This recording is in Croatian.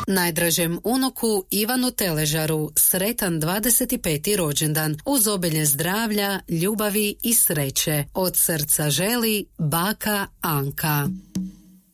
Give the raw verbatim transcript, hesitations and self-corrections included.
Najdražem unuku Ivanu Teležaru sretan dvadeset peti rođendan uz obilje zdravlja, ljubavi i sreće. Od srca želi baka Anka.